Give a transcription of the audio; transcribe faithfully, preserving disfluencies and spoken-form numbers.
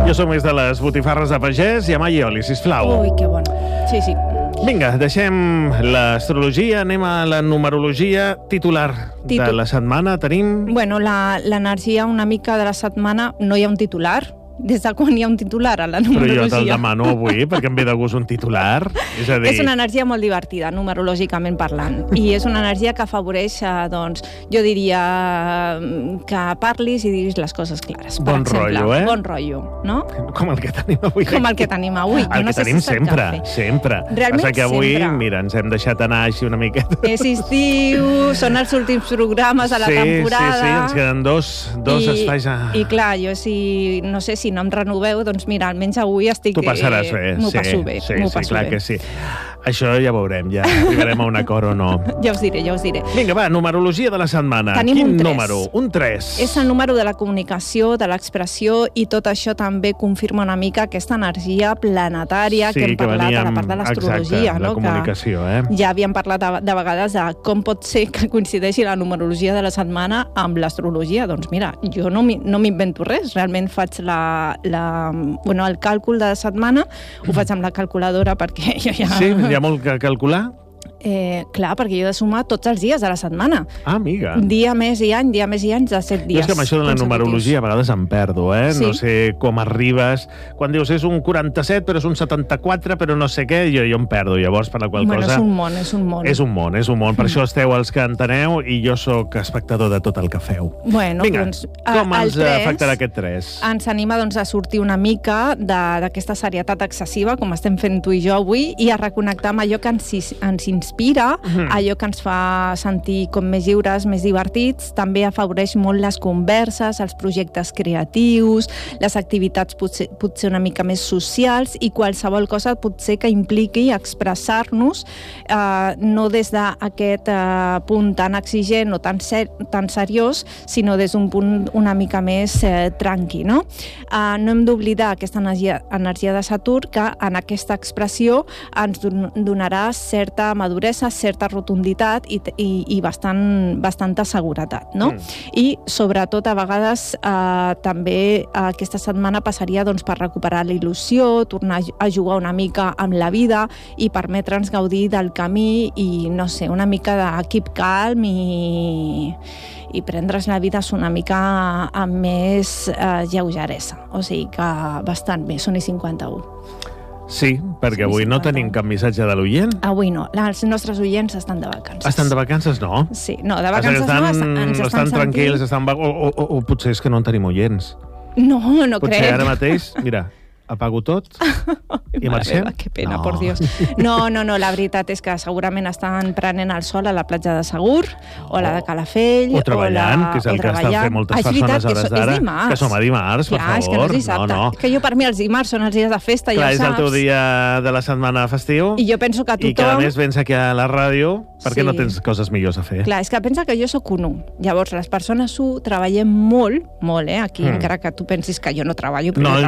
Jo som més de les botifarres de pagès i amb aioli, sisplau. Ui, que bona. Sí, sí. Vinga, deixem l'astrologia, anem a la numerologia titular Titu- de la setmana. Tenim... Bueno, la- l'energia una mica de la setmana, no hi ha un titular. Des de quan hi ha un titular a la Però numerologia? jo te'l demano avui, perquè em ve de gust un titular. És a dir... És una energia molt divertida, numerològicament parlant. I és una energia que afavoreix, eh, doncs, jo diria que parlis i diguis les coses clares. Per Bon exemple, rotllo, eh? Bon rotllo, no? Com el que tenim avui. Com el que tenim avui. Jo El no que sé tenim si sap sempre, què fer. sempre. Realment Passa que avui, sempre. mira, ens hem deixat anar així una miqueta. És estiu, són els últims programes de la sí, temporada. Sí, sí, ens queden dos, dos I, espais a... I clar, jo si, no sé, si no em renoveu, doncs mira, almenys avui estic... Tu passaràs bé. M'ho sí, passo bé, sí, m'ho sí, passo clar bé. que sí. Això ja veurem, ja arribarem a un acord o no. Ja us diré, ja us diré. Vinga, va, numerologia de la setmana. Tenim Quin un tres. número? Un tres. És el número de la comunicació, de l'expressió, i tot això també confirma una mica aquesta energia planetària sí, que hem parlat veníem, a la part de l'astrologia. Exacte, no? la comunicació, eh? Que ja havíem parlat de, de vegades de com pot ser que coincideixi la numerologia de la setmana amb l'astrologia. Doncs mira, jo no m'hi- no m'invento res, realment faig la, la, bueno, el càlcul de la setmana, ho faig amb la calculadora perquè jo ja... Sí, hi ha molt que calcular? Eh, clar, perquè jo he de sumar tots els dies de la setmana. Ah, amiga. Dia, mes i any, dia, mes i anys de set Jo dies. és que amb això de la consecutius. numerologia a vegades em perdo, eh? Sí. No sé com arribes. Quan dius és un quaranta-set, però és un setanta-quatre, però no sé què, jo, jo em perdo. Llavors, per la qual Bueno, cosa... és un món, és un món. És un món, és un món. Per això esteu els que enteneu i jo sóc espectador de tot el que feu. Bueno, Vinga, doncs, com el ens tres afectarà aquest tres? ens anima doncs, a sortir una mica de- d'aquesta serietat excessiva, com estem fent tu i jo avui, i a reconnectar amb allò que ens, is- ens inspira, Mhm. allò que ens fa sentir com més lliures, més divertits. També afavoreix molt les converses, els projectes creatius, les activitats potser, potser una mica més socials i qualsevol cosa potser que impliqui expressar-nos eh, no des d'aquest eh, punt tan exigent o tan, ser, tan seriós, sinó des d'un punt una mica més eh, tranqui, no? Eh, no hem d'oblidar aquesta energia, energia de Saturn, que en aquesta expressió ens don- donarà certa maduresa, certa rotunditat i, i, i bastant, bastanta seguretat, no? Mm. I sobretot a vegades eh, també aquesta setmana passaria doncs, per recuperar la il·lusió, tornar a jugar una mica amb la vida i permetre'ns gaudir del camí i, no sé, una mica de keep calm i, i prendre's la vida una mica amb més eh, lleugeresa. O sigui que bastant bé, són i cinquanta-u. Sí, perquè avui no tenim cap missatge de l'oient. Avui no, els nostres oients estan de vacances. Estan de vacances, no? Sí, no, de Passa que vacances estan, no, estan, ens estan, estan tranquils, sentint... estan... va- O, o, o, o potser és que no en tenim oients. No, no Potser crec. ara mateix, mira, apago tot i Mare marxem. meva, que pena, No. por Dios. No, no, no, la veritat és que segurament estan prenent el sol a la platja de Segur, o la de Calafell, O treballant, o la, que és el o que estan treballant. fent moltes Ah, és persones veritat, a que hores so- d'ara. És dimarts. Que som a dimarts, per Clar, és que no favor. és dissabte. No, no. És que jo per mi els dimarts són els dies de festa, Clar, ja ho és el saps. teu dia de la setmana festiu. I jo penso que I que a tothom... més vens aquí a la ràdio perquè Sí. no tens coses millors a fer. Clar, és que pensa que jo sóc un u. Llavors, les persones u treballem molt, molt, eh? Aquí, Mm. encara que tu pensis que jo no treballo, però No, jo